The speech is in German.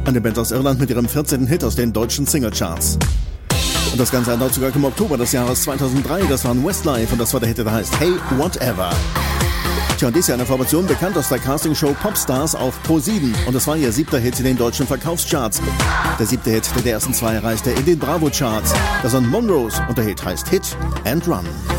Eine Band aus Irland mit ihrem 14. Hit aus den deutschen Singlecharts. Und das Ganze erneut sogar im Oktober des Jahres 2003. Das waren Westlife und das war der Hit, der heißt Hey Whatever. Tja, und dies ist ja eine Formation bekannt aus der Castingshow Popstars auf Pro7. Und das war ihr 7. Hit in den deutschen Verkaufscharts. Der 7. Hit, der ersten 2 erreichte in den Bravo-Charts. Das sind Monrose und der Hit heißt Hit and Run.